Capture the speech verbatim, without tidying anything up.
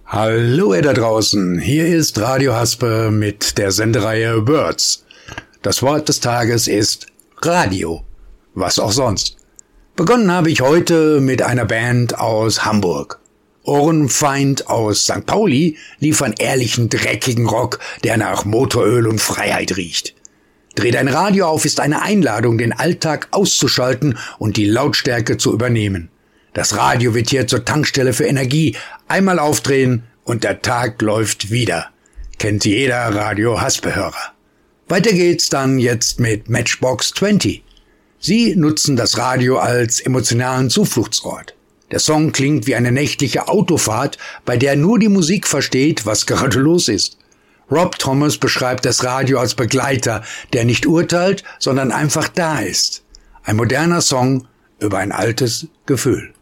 Hallo ihr da draußen, hier ist Radio Haspe mit der Sendereihe Words. Das Wort des Tages ist Radio, was auch sonst. Begonnen habe ich heute mit einer Band aus Hamburg. Ohrenfeind aus Sankt Pauli liefern ehrlichen, dreckigen Rock, der nach Motoröl und Freiheit riecht. Dreh dein Radio auf ist eine Einladung, den Alltag auszuschalten und die Lautstärke zu übernehmen. Das Radio wird hier zur Tankstelle für Energie. Einmal aufdrehen und der Tag läuft wieder. Kennt jeder Radio Haspe-Hörer. Weiter geht's dann jetzt mit Matchbox zwanzig. Sie nutzen das Radio als emotionalen Zufluchtsort. Der Song klingt wie eine nächtliche Autofahrt, bei der nur die Musik versteht, was gerade los ist. Rob Thomas beschreibt das Radio als Begleiter, der nicht urteilt, sondern einfach da ist. Ein moderner Song über ein altes Gefühl.